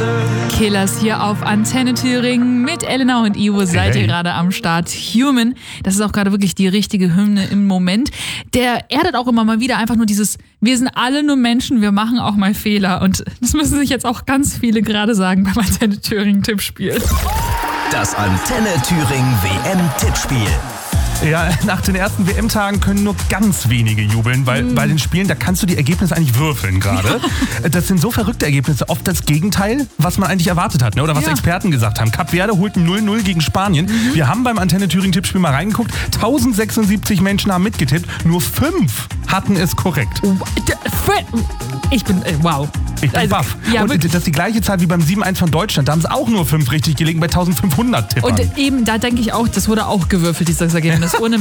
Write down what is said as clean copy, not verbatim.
Killers hier auf Antenne Thüringen mit Elena und Ivo. Seid ihr gerade am Start? Human, das ist auch gerade wirklich die richtige Hymne im Moment. Der erdet auch immer mal wieder einfach nur dieses, wir sind alle nur Menschen, wir machen auch mal Fehler. Und das müssen sich jetzt auch ganz viele gerade sagen beim Antenne Thüringen Tippspiel. Das Antenne Thüringen WM-Tippspiel. Ja, nach den ersten WM-Tagen können nur ganz wenige jubeln, weil bei den Spielen, da kannst du die Ergebnisse eigentlich würfeln gerade. Das sind so verrückte Ergebnisse, oft das Gegenteil, was man eigentlich erwartet hat, ne? Oder was Experten gesagt haben. Kap Verde holt ein 0-0 gegen Spanien. Wir haben beim Antenne Thüringen Tippspiel mal reingeguckt. 1076 Menschen haben mitgetippt, nur 5 hatten es korrekt. Ich bin, wow. Ich bin baff. Ja, und das ist die gleiche Zahl wie beim 7-1 von Deutschland. Da haben es auch nur 5 richtig gelegen bei 1500 Tippern. Und eben, da denke ich auch, das wurde auch gewürfelt, dieses Ergebnis. Ohne